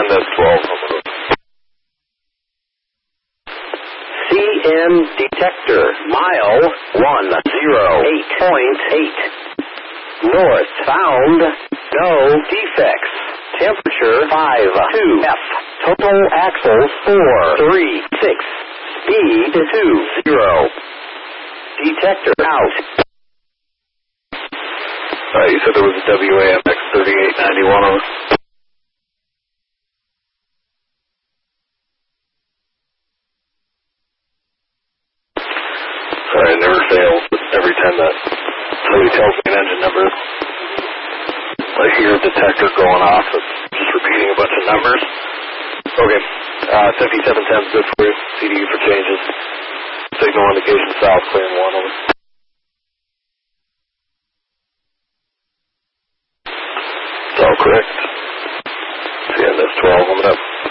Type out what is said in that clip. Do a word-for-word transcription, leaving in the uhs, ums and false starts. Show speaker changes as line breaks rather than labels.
Sand S twelve, over.
C N detector, mile one zero eight point eight. North found, no defects. Temperature five two F. Total axles four three six. Speed two zero. Detector out.
Uh, you said there was a W A M X thirty-eight ninety-one on us. Sorry, it never fails, but every time that somebody tells me an engine number, I hear a detector going off. It's just repeating a bunch of numbers. Okay, uh, fifty-seven ten is good for you. C D U for changes. Signal indication south, clearing one, over. It's all correct. Sand S twelve, warming up.